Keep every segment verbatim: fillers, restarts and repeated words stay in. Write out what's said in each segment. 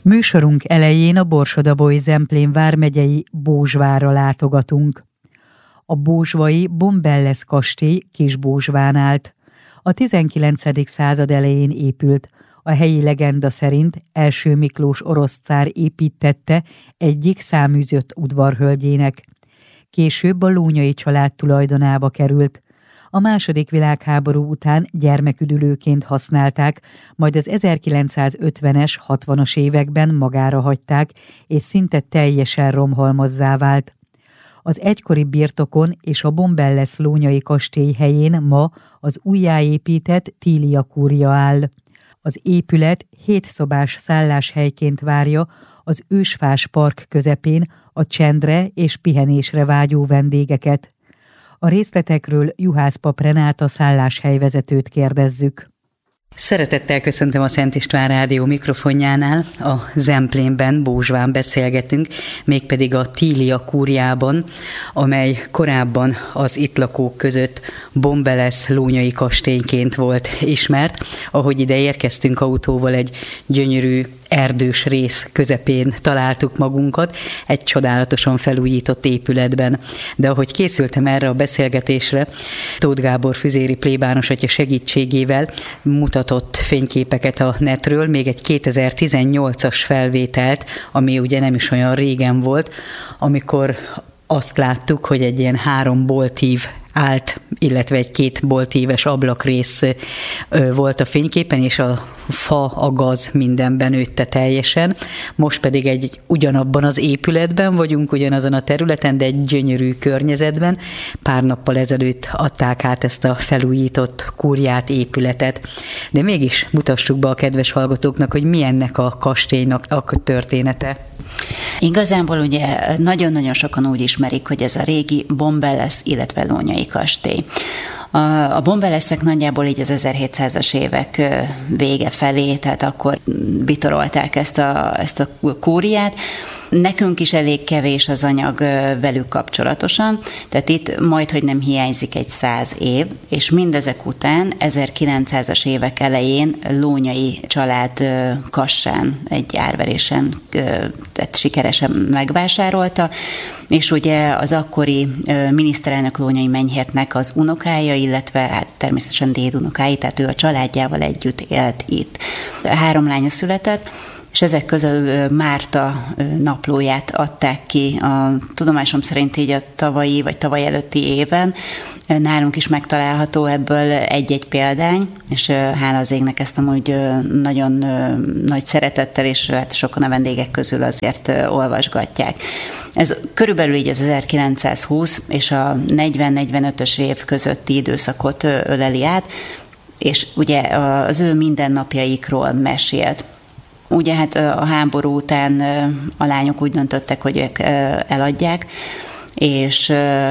Műsorunk elején a Borsod-Abaúj-Zemplén vármegyei Bózsvárra látogatunk. A bózsvai Bombelles kastély Kisbózsván állt. A tizenkilencedik század elején épült. A helyi legenda szerint első Miklós orosz cár építtette egyik száműzött udvarhölgyének. Később a Lónyay család tulajdonába került. A második világháború után gyermeküdülőként használták, majd az ezerkilencszázötvenes, hatvanas években magára hagyták, és szinte teljesen romhalmazzá vált. Az egykori birtokon és a Bombelles Lónyay kastély helyén ma az újjáépített Tília kúria áll. Az épület hétszobás szálláshelyként várja az ősfás park közepén a csendre és pihenésre vágyó vendégeket. A részletekről Juhász Pap Renáta szálláshelyvezetőt kérdezzük. Szeretettel köszöntöm a Szent István Rádió mikrofonjánál. A Zemplénben, Bózsván beszélgetünk, mégpedig a Tília kúriában, amely korábban az itt lakók között Bombelles Lónyay kastélyként volt ismert. Ahogy ide érkeztünk autóval, egy gyönyörű erdős rész közepén találtuk magunkat, egy csodálatosan felújított épületben. De ahogy készültem erre a beszélgetésre, Tóth Gábor füzéri plébános atya segítségével mutatott fényképeket a netről, még egy kétezer-tizennyolcas felvételt, ami ugye nem is olyan régen volt, amikor azt láttuk, hogy egy ilyen három boltív állt, illetve egy két boltíves ablakrész volt a fényképen, és a fa, a gaz mindenben nőtte teljesen. Most pedig egy ugyanabban az épületben vagyunk, ugyanazon a területen, de egy gyönyörű környezetben. Pár nappal ezelőtt adták át ezt a felújított kúriát, épületet. De mégis mutassuk be a kedves hallgatóknak, hogy mi ennek a kastélynak a története. Igazából ugye nagyon-nagyon sokan úgy ismerik, hogy ez a régi Bombelles, illetve Lónyay kastély. A, a Bombellesek nagyjából így az ezerhétszázas évek vége felé, tehát akkor bitorolták ezt a, ezt a kúriát. Nekünk is elég kevés az anyag velük kapcsolatosan, tehát itt majdhogy nem hiányzik egy száz év, és mindezek után ezerkilencszázas évek elején Lónyay család Kassán egy árverésen tehát sikeresen megvásárolta, és ugye az akkori miniszterelnök Lónyay Menyhértnek az unokája, illetve hát természetesen dédunokái, tehát ő a családjával együtt élt itt. Három lánya született, és ezek közül Márta naplóját adták ki a tudomásom szerint így a tavalyi vagy tavaly előtti éven. Nálunk is megtalálható ebből egy-egy példány, és hála az égnek ezt amúgy nagyon nagy szeretettel, és hát sokan a vendégek közül azért olvasgatják. Ez körülbelül így az ezerkilencszázhúsz és a negyven-negyvenötös év közötti időszakot öleli át, és ugye az ő mindennapjaikról mesélt. Ugye hát a háború után a lányok úgy döntöttek, hogy ők eladják, és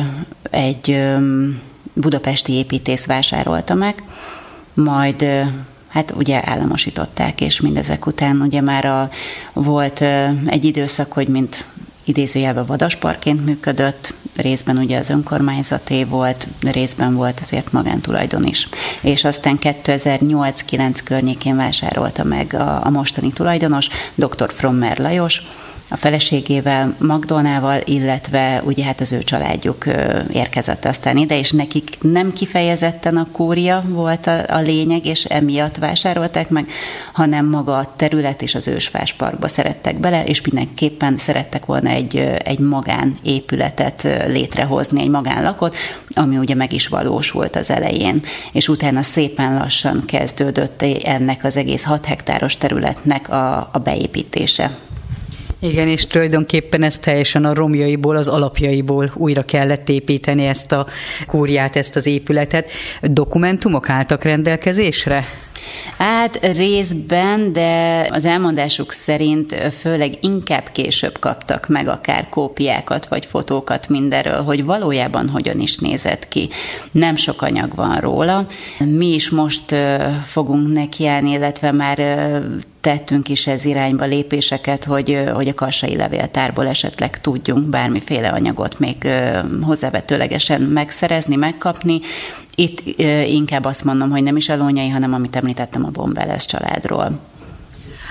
egy budapesti építész vásárolta meg, majd hát ugye államosították, és mindezek után ugye már a, volt egy időszak, hogy mint idézőjelben vadasparkként működött, részben ugye az önkormányzaté volt, részben volt azért magántulajdon is. És aztán kétezer-nyolc-kilenc környékén vásárolta meg a, a mostani tulajdonos, dr. Frommer Lajos, a feleségével, Magdolnával, illetve ugye hát az ő családjuk érkezett aztán ide, és nekik nem kifejezetten a kúria volt a, a lényeg, és emiatt vásárolták meg, hanem maga a terület és az ősfás parkba szerettek bele, és mindenképpen szerettek volna egy, egy magánépületet létrehozni, egy magánlakot, ami ugye meg is valósult az elején. És utána szépen lassan kezdődött ennek az egész hat hektáros területnek a, a beépítése. Igen, és tulajdonképpen ez teljesen a romjaiból, az alapjaiból újra kellett építeni ezt a kúriát, ezt az épületet. Dokumentumok álltak rendelkezésre? Hát részben, de az elmondásuk szerint főleg inkább később kaptak meg akár kópiákat vagy fotókat mindenről, hogy valójában hogyan is nézett ki. Nem sok anyag van róla. Mi is most fogunk nekiállni, illetve már tettünk is ez irányba lépéseket, hogy, hogy a kassai levéltárból esetleg tudjunk bármiféle anyagot még hozzávetőlegesen megszerezni, megkapni. Itt inkább azt mondom, hogy nem is a Lónyay, hanem amit említettem a Bombelles családról.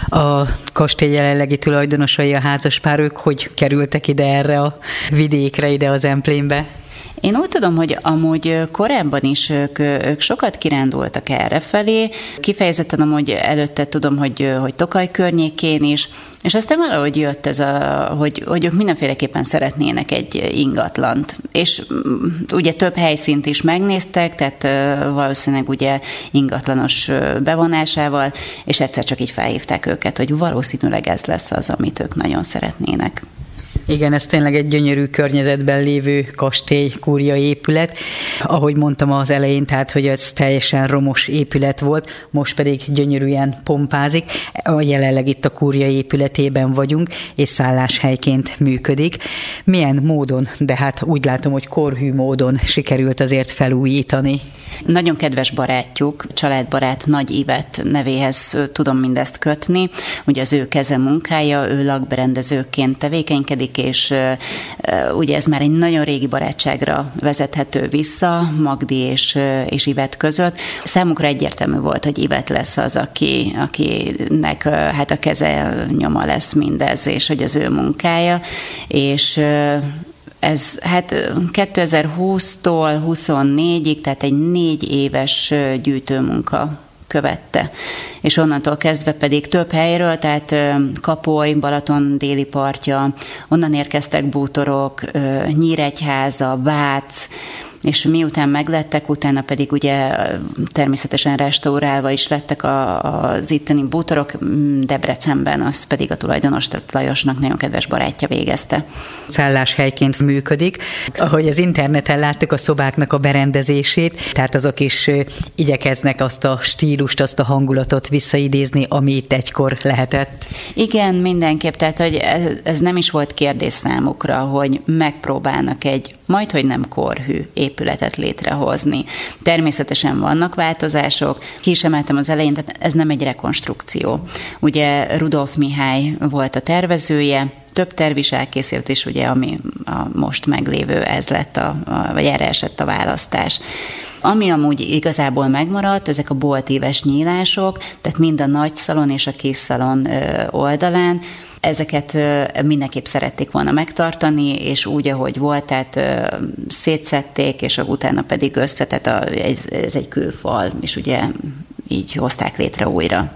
A kastély jelenlegi tulajdonosai, a házaspár, ők hogy kerültek ide erre a vidékre, ide az Zemplénbe? Én úgy tudom, hogy amúgy korábban is ők, ők sokat kirándultak errefelé, kifejezetten amúgy előtte tudom, hogy, hogy Tokaj környékén is, és aztán valahogy jött ez, a, hogy, hogy ők mindenféleképpen szeretnének egy ingatlant. És ugye több helyszínt is megnéztek, tehát valószínűleg ugye ingatlanos bevonásával, és egyszer csak így felhívták őket, hogy valószínűleg ez lesz az, amit ők nagyon szeretnének. Igen, ez tényleg egy gyönyörű környezetben lévő kastély, kúriai épület. Ahogy mondtam az elején, tehát, hogy ez teljesen romos épület volt, most pedig gyönyörűen pompázik. Jelenleg itt a kúriai épületében vagyunk, és szálláshelyként működik. Milyen módon, de hát úgy látom, hogy korhű módon sikerült azért felújítani. Nagyon kedves barátjuk, családbarát Nagy Ivet nevéhez tudom mindezt kötni. Ugye az ő keze munkája, ő lakberendezőként tevékenykedik, és uh, ugye ez már egy nagyon régi barátságra vezethető vissza Magdi és, uh, és Ivet között. Számukra egyértelmű volt, hogy Ivet lesz az, aki, akinek uh, hát a keze nyoma lesz mindez, és hogy az ő munkája, és uh, ez hát kétezer-húsztól huszonnégyig, tehát egy négy éves gyűjtőmunka követte. És onnantól kezdve pedig több helyről, tehát Kapoly, Balaton déli partja, onnan érkeztek bútorok, Nyíregyháza, Vác, és miután meglettek, utána pedig ugye természetesen restaurálva is lettek a, az itteni bútorok, Debrecenben, az pedig a tulajdonos, tehát Lajosnak nagyon kedves barátja végezte. Szálláshelyként működik. Ahogy az interneten láttuk a szobáknak a berendezését, tehát azok is igyekeznek azt a stílust, azt a hangulatot visszaidézni, ami itt egykor lehetett. Igen, mindenképp, tehát hogy ez, ez nem is volt kérdés számukra, hogy megpróbálnak egy majdhogy nem korhű épületet létrehozni. Természetesen vannak változások, ki is emeltem az elején, tehát ez nem egy rekonstrukció. Ugye Rudolf Mihály volt a tervezője, több terv is elkészült, és ugye ami a most meglévő, ez lett, a, a, vagy erre esett a választás. Ami amúgy igazából megmaradt, ezek a boltíves nyílások, tehát mind a nagy szalon és a kis szalon oldalán, ezeket mindenképp szerették volna megtartani, és úgy, ahogy volt, tehát szétszedték, és utána pedig össze, tehát ez, ez egy kőfal, és ugye így hozták létre újra.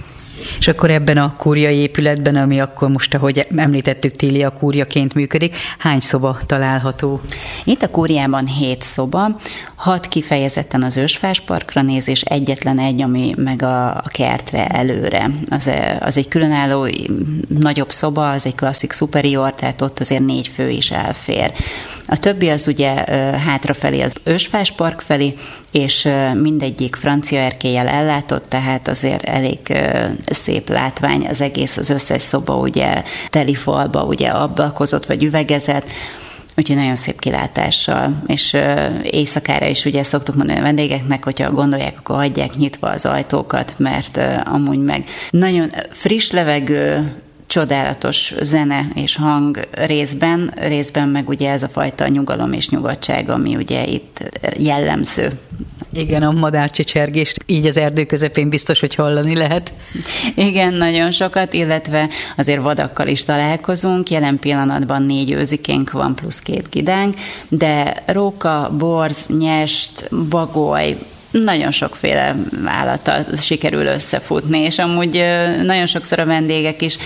És akkor ebben a kúriai épületben, ami akkor most, ahogy említettük, Tília kúriaként működik, hány szoba található? Itt a kúriában hét szoba, hat kifejezetten az Ősfás parkra néz, és egyetlen egy, ami meg a, a kertre előre. Az, az egy különálló nagyobb szoba, az egy klasszik superior, tehát ott azért négy fő is elfér. A többi az ugye hátrafelé az Ősfás park felé, és mindegyik francia erkéllyel ellátott, tehát azért elég szép látvány az egész, az összes szoba ugye telifalba, ugye ablakozott vagy üvegezett, úgyhogy nagyon szép kilátással, és éjszakára is ugye szoktuk mondani a vendégeknek, hogyha gondolják, akkor hagyják nyitva az ajtókat, mert amúgy meg nagyon friss levegő, csodálatos zene és hang részben, részben meg ugye ez a fajta nyugalom és nyugodtság, ami ugye itt jellemző. Igen, a madárcsicsergést így az erdő közepén biztos, hogy hallani lehet. Igen, nagyon sokat, illetve azért vadakkal is találkozunk. Jelen pillanatban négy őzikénk van, plusz két gidánk, de róka, borz, nyest, bagoly, nagyon sokféle állattal sikerül összefutni, és amúgy nagyon sokszor a vendégek is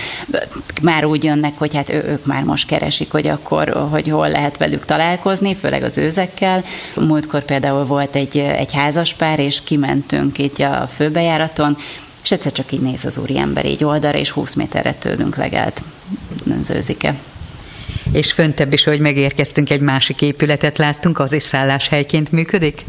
már úgy jönnek, hogy hát ők már most keresik, hogy akkor, hogy hol lehet velük találkozni, főleg az őzekkel. Múltkor például volt egy, egy házaspár, és kimentünk itt a főbejáraton, és egyszer csak így néz az úriember így oldalra, és húsz méterre tőlünk legelt az őzike. És föntebb is, hogy megérkeztünk, egy másik épületet láttunk, az is szálláshelyként működik?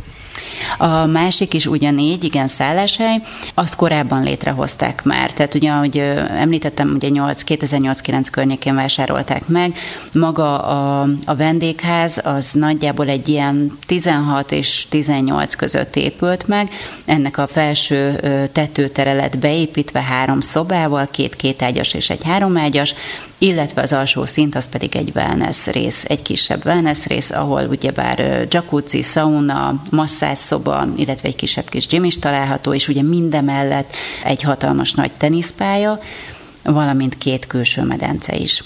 A másik is ugyanígy, igen, szálláshely, azt korábban létrehozták már. Tehát ugye, ahogy említettem, ugye kétezer-nyolc-kilenc környékén vásárolták meg. Maga a, a vendégház az nagyjából egy ilyen tizenhat és tizennyolc között épült meg. Ennek a felső tetőtere lett beépítve három szobával, két kétágyas és egy háromágyas, illetve az alsó szint az pedig egy wellness rész, egy kisebb wellness rész, ahol ugyebár jacuzzi, sauna, masszázszoba, illetve egy kisebb kis gym is található, és ugye mindemellett egy hatalmas nagy teniszpálya, valamint két külső medence is.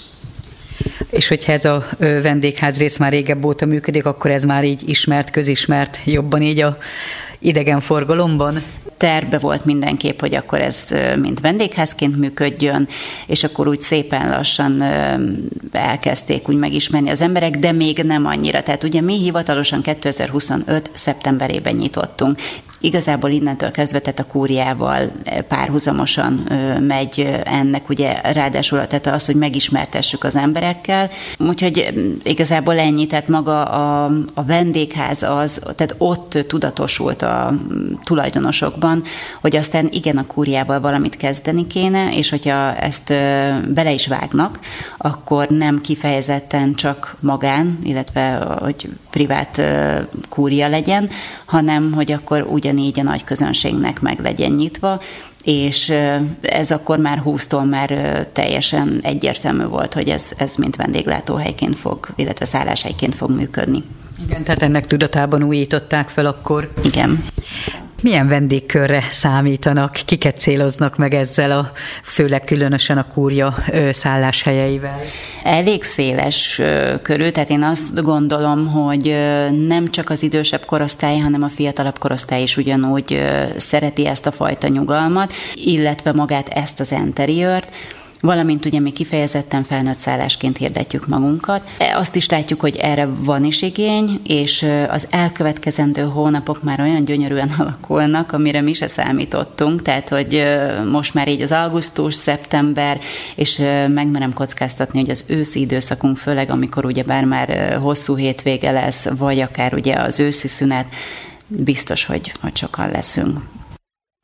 És hogyha ez a vendégház rész már régebb óta működik, akkor ez már így ismert, közismert jobban így a idegenforgalomban? Tervbe volt mindenképp, hogy akkor ez mint vendégházként működjön, és akkor úgy szépen lassan elkezdték úgy megismerni az emberek, de még nem annyira. Tehát ugye mi hivatalosan kétezer-huszonöt szeptemberében nyitottunk. Igazából innentől kezdve, tehát a kúriával párhuzamosan megy ennek ugye ráadásul, tehát az, hogy megismertessük az emberekkel. Úgyhogy igazából ennyi, tehát maga a, a vendégház az, tehát ott tudatosult a tulajdonosokban, hogy aztán igen, a kúriával valamit kezdeni kéne, és hogyha ezt bele is vágnak, akkor nem kifejezetten csak magán, illetve hogy privát kúria legyen, hanem hogy akkor ugyanígy a nagy közönségnek meg legyen nyitva, és ez akkor már húsztól már teljesen egyértelmű volt, hogy ez, ez mint vendéglátóhelyként fog, illetve szálláshelyként fog működni. Igen, tehát ennek tudatában újították fel akkor. Igen. Milyen vendégkörre számítanak, kiket céloznak meg ezzel, a, főleg különösen a kúria szálláshelyeivel? Elég széles körül, tehát én azt gondolom, hogy nem csak az idősebb korosztály, hanem a fiatalabb korosztály is ugyanúgy szereti ezt a fajta nyugalmat, illetve magát ezt az interiört, valamint ugye mi kifejezetten felnőtt szállásként hirdetjük magunkat. Azt is látjuk, hogy erre van is igény, és az elkövetkezendő hónapok már olyan gyönyörűen alakulnak, amire mi se számítottunk, tehát hogy most már így az augusztus, szeptember, és megmerem kockáztatni, hogy az őszi időszakunk, főleg amikor ugye bár már hosszú hétvége lesz, vagy akár ugye az őszi szünet, biztos, hogy, hogy sokan leszünk.